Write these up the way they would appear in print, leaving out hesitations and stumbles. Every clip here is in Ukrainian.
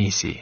місії.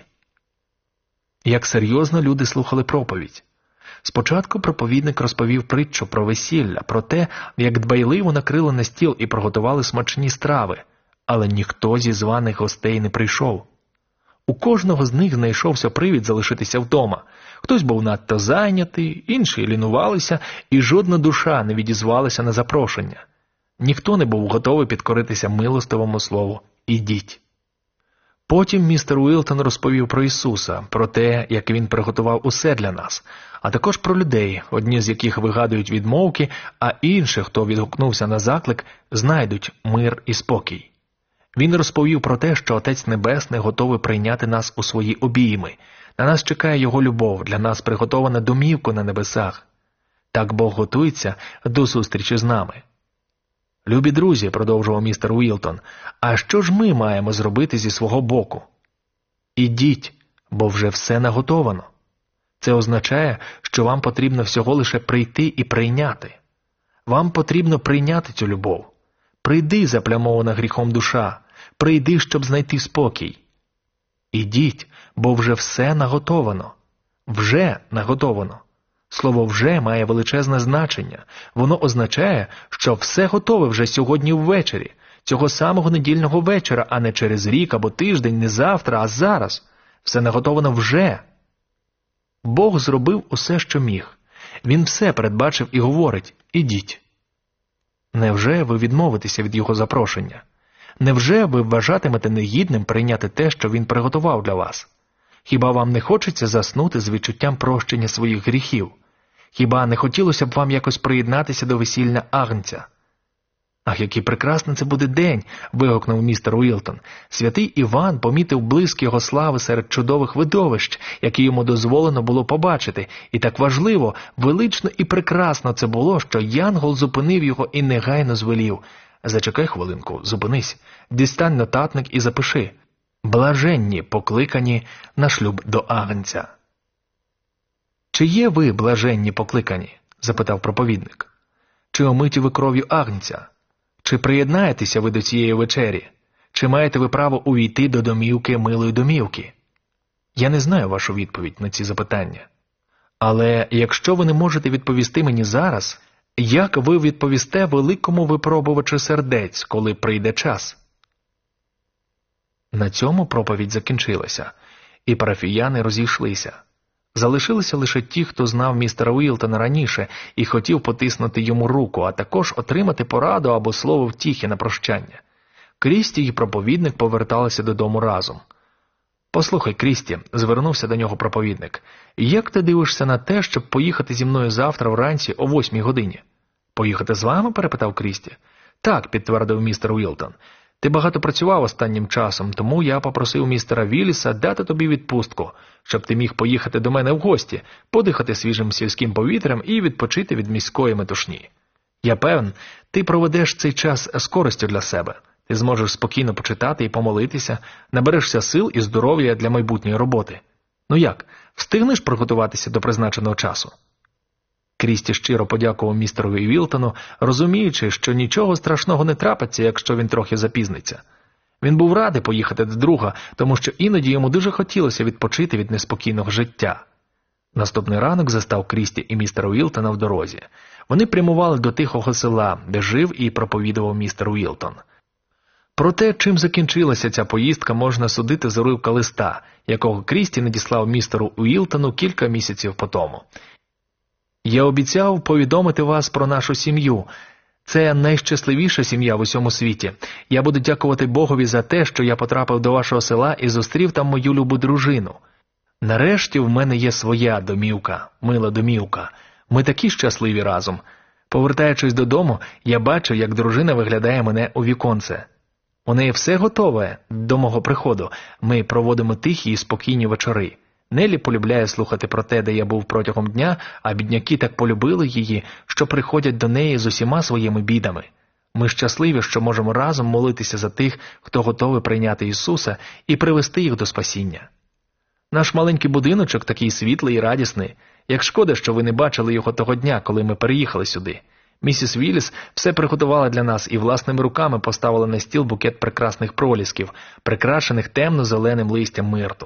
Як серйозно люди слухали проповідь. Спочатку проповідник розповів притчу про весілля, про те, як дбайливо накрили на стіл і приготували смачні страви, але ніхто зі званих гостей не прийшов. У кожного з них знайшовся привід залишитися вдома. Хтось був надто зайнятий, інші лінувалися, і жодна душа не відізвалася на запрошення. Ніхто не був готовий підкоритися милостивому слову «ідіть». Потім містер Уілтон розповів про Ісуса, про те, як Він приготував усе для нас, а також про людей, одні з яких вигадують відмовки, а інші, хто відгукнувся на заклик, знайдуть мир і спокій. Він розповів про те, що Отець Небесний готовий прийняти нас у свої обійми. На нас чекає Його любов, для нас приготована домівка на небесах. Так Бог готується до зустрічі з нами. «Любі друзі», – продовжував містер Уілтон, – «а що ж ми маємо зробити зі свого боку? Ідіть, бо вже все наготовано». Це означає, що вам потрібно всього лише прийти і прийняти. Вам потрібно прийняти цю любов. Прийди, заплямована гріхом душа, прийди, щоб знайти спокій. Ідіть, бо вже все наготовано. Вже наготовано. Слово «вже» має величезне значення. Воно означає, що все готове вже сьогодні ввечері, цього самого недільного вечора, а не через рік або тиждень, не завтра, а зараз. Все наготовано вже. Бог зробив усе, що міг. Він все передбачив і говорить «ідіть». Невже ви відмовитеся від Його запрошення? Невже ви вважатимете негідним прийняти те, що Він приготував для вас? Хіба вам не хочеться заснути з відчуттям прощення своїх гріхів? Хіба не хотілося б вам якось приєднатися до весілля Агнця? «Ах, який прекрасний це буде день!» – вигукнув містер Уілтон. Святий Іван помітив блиск його слави серед чудових видовищ, які йому дозволено було побачити, і так важливо, велично і прекрасно це було, що Янгол зупинив його і негайно звелів: «Зачекай хвилинку, зупинись, дістань нотатник і запиши: блаженні покликані на шлюб до Агнця». «Чи є ви блаженні покликані?» – запитав проповідник. «Чи омиті ви кров'ю Агнця? Чи приєднаєтеся ви до цієї вечері? Чи маєте ви право увійти до домівки милої домівки?» Я не знаю вашу відповідь на ці запитання. Але якщо ви не можете відповісти мені зараз, як ви відповісте великому випробувачу сердець, коли прийде час? На цьому проповідь закінчилася, і парафіяни розійшлися. Залишилися лише ті, хто знав містера Уілтона раніше і хотів потиснути йому руку, а також отримати пораду або слово втіхи на прощання. Крісті і проповідник поверталися додому разом. «Послухай, Крісті», – звернувся до нього проповідник, – «як ти дивишся на те, щоб поїхати зі мною завтра вранці о 8 годині?» «Поїхати з вами?» – перепитав Крісті. «Так», – підтвердив містер Уілтон. «Ти багато працював останнім часом, тому я попросив містера Вілліса дати тобі відпустку, щоб ти міг поїхати до мене в гості, подихати свіжим сільським повітрям і відпочити від міської метушні. Я певен, ти проведеш цей час з користю для себе. Ти зможеш спокійно почитати і помолитися, наберешся сил і здоров'я для майбутньої роботи. Ну як, встигнеш приготуватися до призначеного часу?» Крісті щиро подякував містерові Вілтону, розуміючи, що нічого страшного не трапиться, якщо він трохи запізниться. Він був радий поїхати до друга, тому що іноді йому дуже хотілося відпочити від неспокійного життя. Наступний ранок застав Крісті і містера Уілтона в дорозі. Вони прямували до тихого села, де жив і проповідував містер Уілтон. Про те, чим закінчилася ця поїздка, можна судити з уривка листа, якого Крісті надіслав містеру Уілтону кілька місяців потому. «Я обіцяв повідомити вас про нашу сім'ю. Це найщасливіша сім'я в усьому світі. Я буду дякувати Богові за те, що я потрапив до вашого села і зустрів там мою любу дружину. Нарешті в мене є своя домівка, мила домівка. Ми такі щасливі разом. Повертаючись додому, я бачу, як дружина виглядає мене у віконце. У неї все готове до мого приходу. Ми проводимо тихі і спокійні вечори. Нелі полюбляє слухати про те, де я був протягом дня, а бідняки так полюбили її, що приходять до неї з усіма своїми бідами. Ми щасливі, що можемо разом молитися за тих, хто готовий прийняти Ісуса і привести їх до спасіння. Наш маленький будиночок такий світлий і радісний. Як шкода, що ви не бачили його того дня, коли ми переїхали сюди. Місіс Вілліс все приготувала для нас і власними руками поставила на стіл букет прекрасних пролісків, прикрашених темно-зеленим листям мирту.